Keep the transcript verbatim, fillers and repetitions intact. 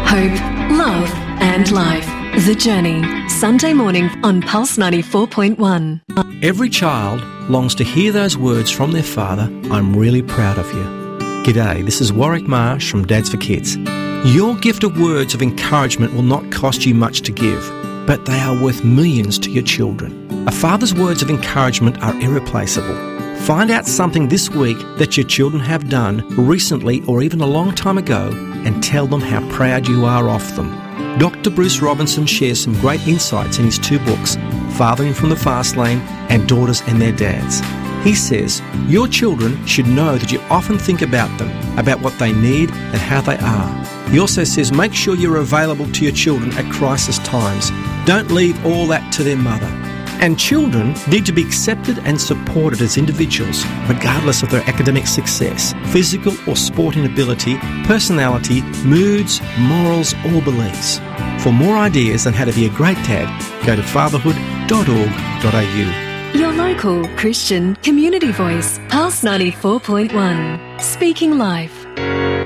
hope, love and life. The Journey, Sunday morning on Pulse ninety-four point one. Every child longs to hear those words from their father, "I'm really proud of you." G'day, this is Warwick Marsh from Dads for Kids. Your gift of words of encouragement will not cost you much to give, but they are worth millions to your children. A father's words of encouragement are irreplaceable. Find out something this week that your children have done recently or even a long time ago and tell them how proud you are of them. Doctor Bruce Robinson shares some great insights in his two books, Fathering from the Fast Lane and Daughters and Their Dads. He says, your children should know that you often think about them, about what they need and how they are. He also says, make sure you're available to your children at crisis times. Don't leave all that to their mother. And children need to be accepted and supported as individuals, regardless of their academic success, physical or sporting ability, personality, moods, morals or beliefs. For more ideas on how to be a great dad, go to fatherhood dot org dot a u. Your local Christian community voice, Pulse ninety-four point one. Speaking life.